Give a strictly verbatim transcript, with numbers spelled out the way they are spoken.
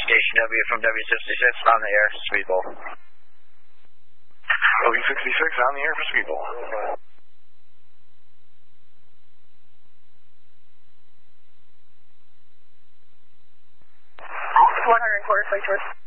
Station W from W sixty-six on the air, Speedball. W sixty-six on the air for Speedball. one hundred quarter, plate towards.